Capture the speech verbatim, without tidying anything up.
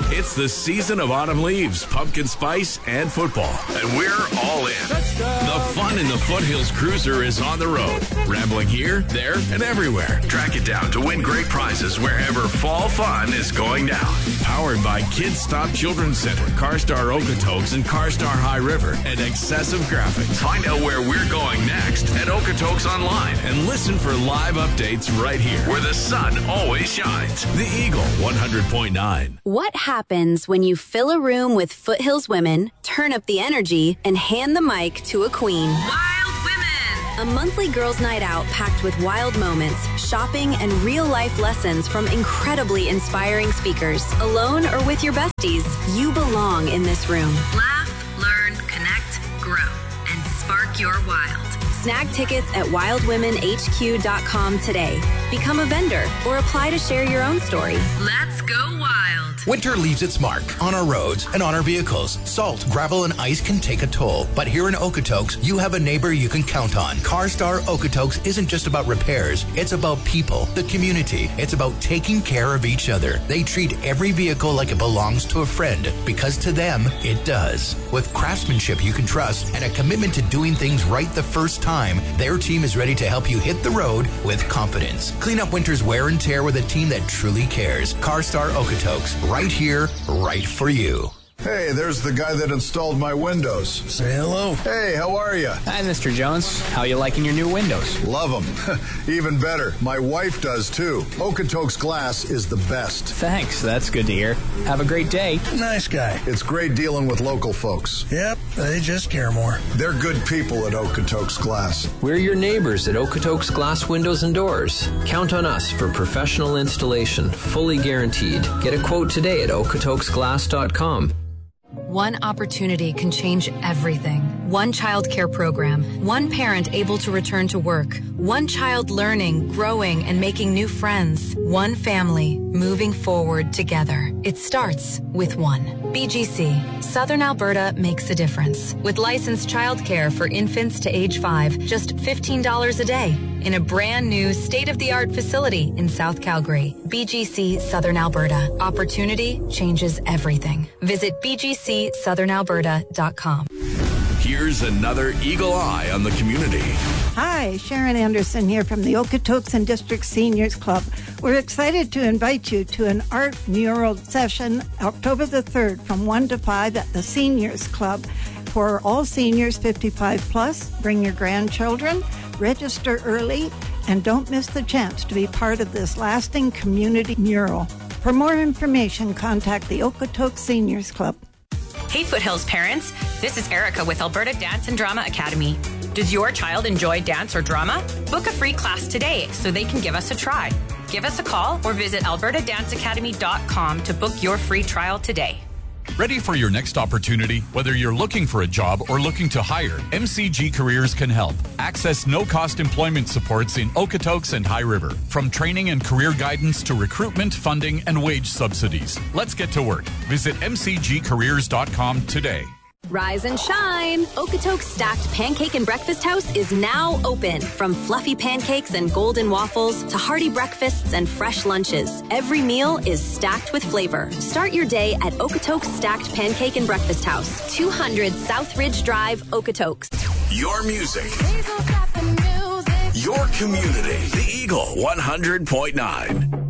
It's the season of autumn leaves, pumpkin spice, and football, and we're all in. The fun in the Foothills Cruiser is on the road, rambling here, there, and everywhere. Track it down to win great prizes wherever fall fun is going down. Powered by Kids Stop Children's Center, CarStar Okotoks and CarStar High River, and Excessive Graphics. Find out where we're going next at Okotoks Online and listen for live updates right here, where the sun always shines. The Eagle one hundred point nine. What happens when you fill a room with Foothills women, turn up the energy, and hand the mic to a queen? Wild Women! A monthly girls' night out packed with wild moments, shopping, and real-life lessons from incredibly inspiring speakers. Alone or with your besties, you belong in this room. Laugh, learn, connect, grow, and spark your wild. Snag tickets at wild women h q dot com today. Become a vendor or apply to share your own story. Let's go wild. Winter leaves its mark on our roads and on our vehicles. Salt, gravel, and ice can take a toll. But here in Okotoks, you have a neighbor you can count on. CarStar Okotoks isn't just about repairs. It's about people, the community. It's about taking care of each other. They treat every vehicle like it belongs to a friend, because to them, it does. With craftsmanship you can trust and a commitment to doing things right the first time, their team is ready to help you hit the road with confidence. Clean up winter's wear and tear with a team that truly cares. CarStar Okotoks, right here, right for you. Hey, there's the guy that installed my windows. Say hello. Hey, how are you? Hi, Mister Jones. How you liking your new windows? Love them. Even better, my wife does too. Okotoks Glass is the best. Thanks, that's good to hear. Have a great day. Nice guy. It's great dealing with local folks. Yep, they just care more. They're good people at Okotoks Glass. We're your neighbors at Okotoks Glass Windows and Doors. Count on us for professional installation, fully guaranteed. Get a quote today at okotoks glass dot com. One opportunity can change everything. One child care program, one parent able to return to work, one child learning, growing, and making new friends, one family moving forward together. It starts with one. B G C, Southern Alberta makes a difference. With licensed childcare for infants to age five, just fifteen dollars a day in a brand new state-of-the-art facility in South Calgary. B G C Southern Alberta. Opportunity changes everything. Visit b g c southern alberta dot com. Here's another Eagle Eye on the community. Hi, Sharon Anderson here from the Okotoks and District Seniors Club. We're excited to invite you to an art mural session October the third from one to five at the Seniors Club. For all seniors fifty-five plus, bring your grandchildren, register early, and don't miss the chance to be part of this lasting community mural. For more information, contact the Okotoks Seniors Club. Hey Foothills parents, this is Erica with Alberta Dance and Drama Academy. Does your child enjoy dance or drama? Book a free class today so they can give us a try. Give us a call or visit alberta dance academy dot com to book your free trial today. Ready for your next opportunity? Whether you're looking for a job or looking to hire, M C G Careers can help. Access no-cost employment supports in Okotoks and High River. From training and career guidance to recruitment, funding, and wage subsidies. Let's get to work. Visit m c g careers dot com today. Rise and shine! Okotoks Stacked Pancake and Breakfast House is now open. From fluffy pancakes and golden waffles to hearty breakfasts and fresh lunches, every meal is stacked with flavor. Start your day at Okotoks Stacked Pancake and Breakfast House, two hundred South Ridge Drive, Okotoks. Your music. Your community. The Eagle one hundred point nine.